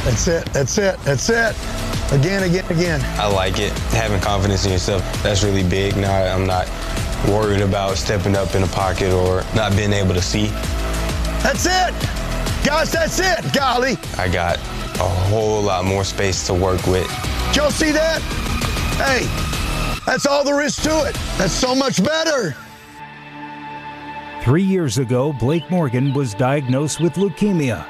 That's it. That's it. That's it. Again, again, again. I like it. Having confidence in yourself, that's really big. Now I'm not worried about stepping up in the pocket or not being able to see. That's it. Guys, that's it. Golly. I got a whole lot more space to work with. Did y'all see that? Hey, that's all there is to it. That's so much better. 3 years ago, Blake Morgan was diagnosed with leukemia.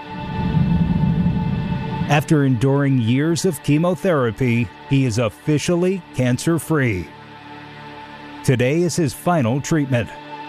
After enduring years of chemotherapy, he is officially cancer-free. Today is his final treatment.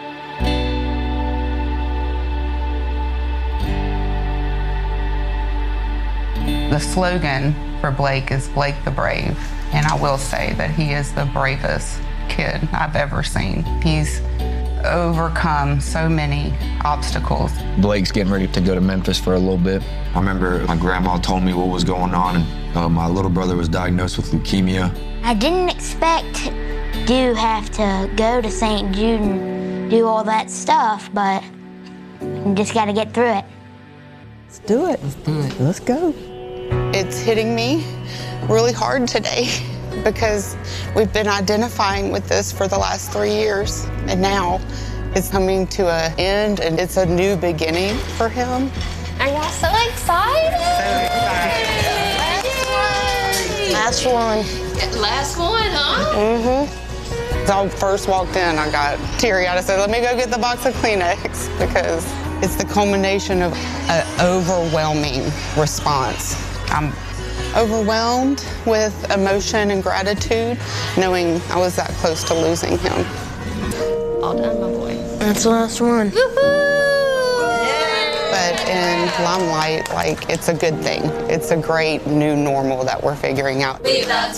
The slogan for Blake is Blake the Brave, and I will say that he is the bravest kid I've ever seen. He's overcome so many obstacles. Blake's getting ready to go to Memphis for a little bit. I remember my grandma told me what was going on, and my little brother was diagnosed with leukemia. I didn't expect to have to go to St. Jude and do all that stuff, but you just got to get through it. Let's do it. Let's do it. Let's go. It's hitting me really hard today because we've been identifying with this for the last 3 years, and now it's coming to an end, and it's a new beginning for him. Are y'all so excited? Last one. Last one, huh? Mm-hmm. So I first walked in, I got teary-eyed. I said, let me go get the box of Kleenex, because it's the culmination of an overwhelming response. I'm overwhelmed with emotion and gratitude, knowing I was that close to losing him. All done, my boy. That's the last one. But in Limelight, like, it's a good thing. It's a great new normal that we're figuring out.